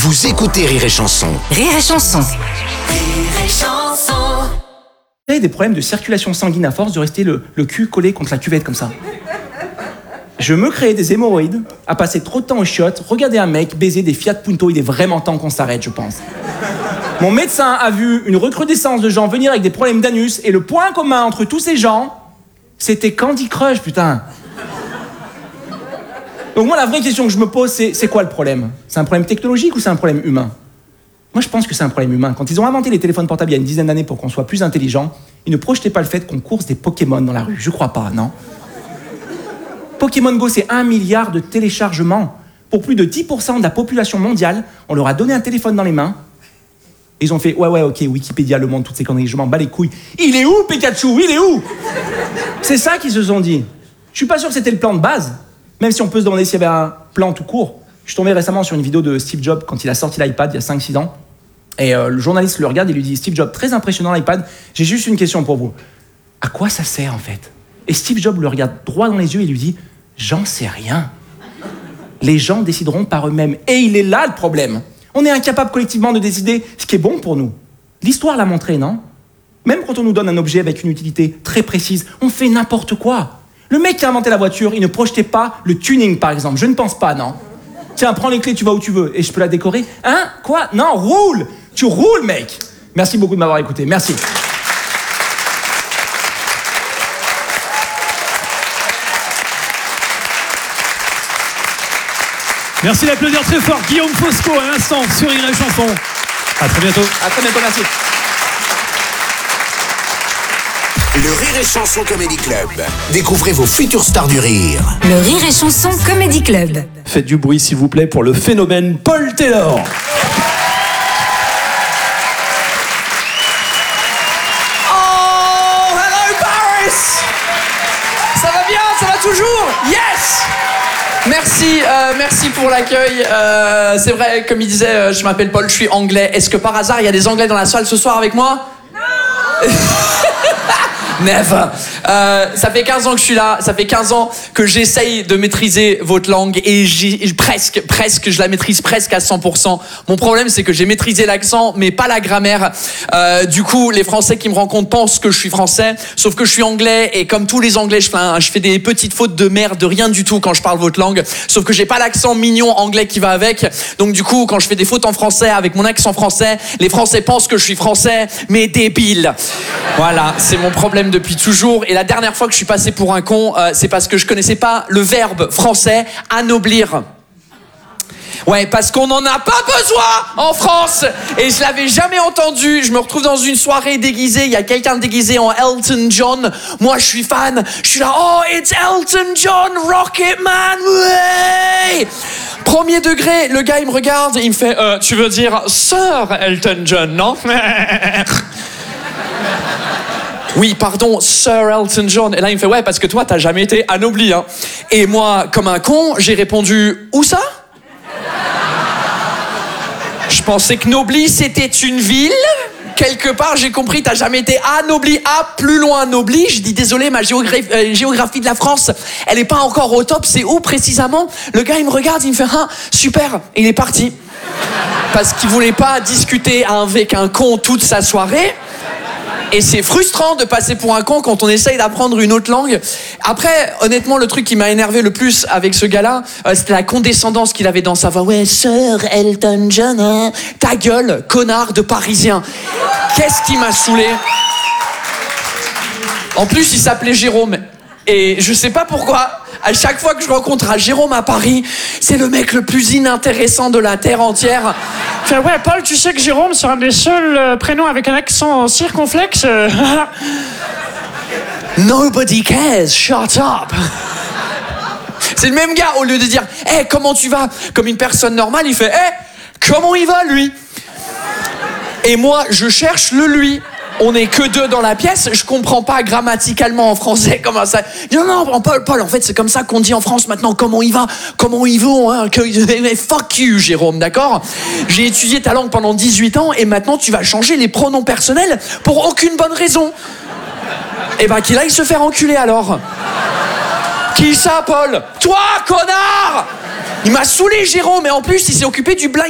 Vous écoutez Rire et Chanson. Rire et Chanson. Rire et Chanson. J'ai des problèmes de circulation sanguine à force de rester le cul collé contre la cuvette comme ça. Je me créais des hémorroïdes à passer trop de temps aux chiottes, regarder un mec baiser des Fiat Punto. Il est vraiment temps qu'on s'arrête, je pense. Mon médecin a vu une recrudescence de gens venir avec des problèmes d'anus et le point commun entre tous ces gens, c'était Candy Crush, putain. Donc moi, la vraie question que je me pose, c'est quoi le problème ? C'est un problème technologique ou c'est un problème humain ? Moi, je pense que c'est un problème humain. Quand ils ont inventé les téléphones portables il y a une dizaine d'années pour qu'on soit plus intelligent, ils ne projetaient pas le fait qu'on course des Pokémon dans la rue. Je crois pas, non ? Pokémon Go, c'est 1 milliard de téléchargements. Pour plus de 10% de la population mondiale, on leur a donné un téléphone dans les mains. Et ils ont fait, ouais, ok, Wikipédia, Le Monde, toutes ces conneries, je m'en bats les couilles. Il est où, Pikachu ? Il est où ? C'est ça qu'ils se sont dit. Je suis pas sûr que c'était le plan de base, même si on peut se demander s'il y avait un plan tout court. Je suis tombé récemment sur une vidéo de Steve Jobs quand il a sorti l'iPad il y a 5-6 ans. Et le journaliste le regarde et lui dit, Steve Jobs, très impressionnant l'iPad, j'ai juste une question pour vous. À quoi ça sert en fait ? Et Steve Jobs le regarde droit dans les yeux et lui dit, j'en sais rien. Les gens décideront par eux-mêmes. Et il est là le problème. On est incapable collectivement de décider ce qui est bon pour nous. L'histoire l'a montré, non ? Même quand on nous donne un objet avec une utilité très précise, on fait n'importe quoi. Le mec qui a inventé la voiture, il ne projetait pas le tuning, par exemple. Je ne pense pas, non ? Tiens, prends les clés, tu vas où tu veux. Et je peux la décorer ? Hein ? Quoi ? Non, roule ! Tu roules, mec ! Merci beaucoup de m'avoir écouté. Merci. Merci d'applaudir très fort Guillaume Fosco à l'instant sur Rire et Chanson. À très bientôt. À très bientôt, merci. Le Rire et Chanson Comedy Club. Découvrez vos futures stars du rire. Le Rire et Chanson Comedy Club. Faites du bruit s'il vous plaît pour le phénomène Paul Taylor. Oh, hello Paris! Ça va bien? Ça va toujours? Yes! Merci pour l'accueil. C'est vrai, comme il disait, je m'appelle Paul, je suis anglais. Est-ce que par hasard, il y a des anglais dans la salle ce soir avec moi? Non. Never. Ça fait 15 ans que je suis là, ça fait 15 ans que j'essaye de maîtriser votre langue et presque, je la maîtrise presque à 100%. Mon problème, c'est que j'ai maîtrisé l'accent, mais pas la grammaire. Du coup, les Français qui me rencontrent pensent que je suis français, sauf que je suis anglais et comme tous les anglais, je fais des petites fautes de merde, de rien du tout quand je parle votre langue, sauf que j'ai pas l'accent mignon anglais qui va avec. Donc du coup, quand je fais des fautes en français avec mon accent français, les Français pensent que je suis français, mais débile. Voilà, c'est mon problème depuis toujours. Et la dernière fois que je suis passé pour un con, c'est parce que je connaissais pas le verbe français anoblir. Ouais, parce qu'on n'en a pas besoin en France. Et je l'avais jamais entendu. Je me retrouve dans une soirée déguisée. Il y a quelqu'un déguisé en Elton John. Moi, je suis fan. Je suis là, oh, it's Elton John, Rocketman. Ouais. Premier degré, le gars, il me regarde et il me fait, tu veux dire Sir Elton John, non? Oui, pardon, Sir Elton John. Et là, il me fait, ouais, parce que toi, t'as jamais été anobli, hein. Et moi, comme un con, j'ai répondu, où ça? Je pensais que Nobly, c'était une ville. Quelque part, j'ai compris, t'as jamais été anobli. Plus loin, Nobly. Je dis, désolé, ma géographie de la France, elle est pas encore au top. C'est où, précisément? Le gars, il me regarde, il me fait, ah, super. Et il est parti. Parce qu'il voulait pas discuter avec un con toute sa soirée. Et c'est frustrant de passer pour un con quand on essaye d'apprendre une autre langue. Après, honnêtement, le truc qui m'a énervé le plus avec ce gars-là, c'était la condescendance qu'il avait dans sa voix. Ouais, Sir Elton John, hein. Ta gueule, connard de Parisien. Qu'est-ce qui m'a saoulé? En plus, il s'appelait Jérôme. Et je sais pas pourquoi, à chaque fois que je rencontre un Jérôme à Paris, c'est le mec le plus inintéressant de la terre entière. Fait, ouais, Paul, tu sais que Jérôme, c'est un des seuls prénoms avec un accent circonflexe. Nobody cares, shut up. C'est le même gars, au lieu de dire « Hey, comment tu vas ?» comme une personne normale, il fait « Hey, comment il va, lui ?» Et moi, je cherche le « lui ». On n'est que deux dans la pièce, je comprends pas grammaticalement en français comment ça. Non, Paul, en fait, c'est comme ça qu'on dit en France maintenant. Comment il va? Comment ils vont, hein? Fuck you, Jérôme, d'accord? J'ai étudié ta langue pendant 18 ans et maintenant tu vas changer les pronoms personnels pour aucune bonne raison. Eh ben, qu'il aille se faire enculer alors. Qui ça, Paul? Toi, connard! Il m'a saoulé, Jérôme, et en plus, il s'est occupé du blind